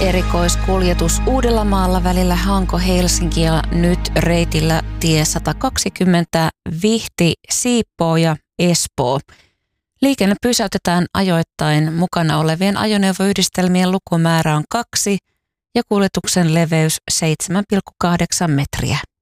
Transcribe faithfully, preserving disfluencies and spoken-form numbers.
Erikoiskuljetus Uudellamaalla välillä Hanko-Helsinki ja nyt reitillä tie sata kaksikymmentä Vihti, Siippoo ja Espoo. Liikenne pysäytetään ajoittain. Mukana olevien ajoneuvoyhdistelmien lukumäärä on kaksi ja kuljetuksen leveys seitsemän pilkku kahdeksan metriä.